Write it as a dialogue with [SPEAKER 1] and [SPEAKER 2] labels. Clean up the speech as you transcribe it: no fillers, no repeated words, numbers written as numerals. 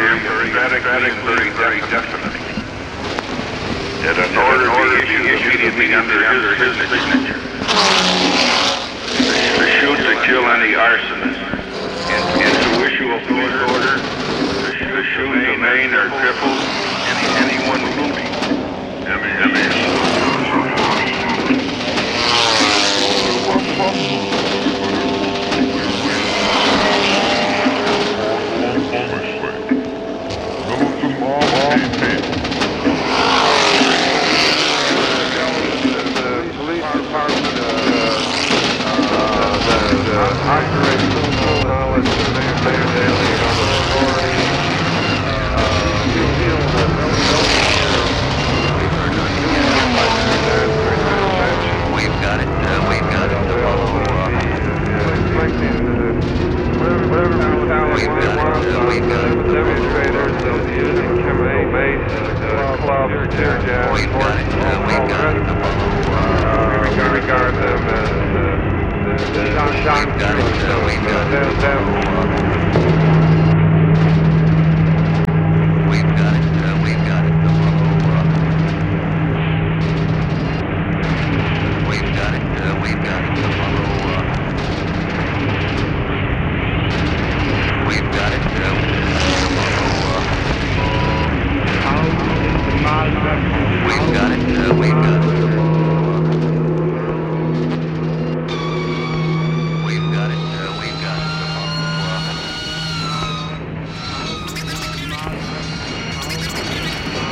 [SPEAKER 1] emphatic, very definite. That an order be issued immediately under his signature. To shoot to kill any arsonist. And to issue a police order to shoot, to maim, or cripple anyone looting.
[SPEAKER 2] Honestly, militant army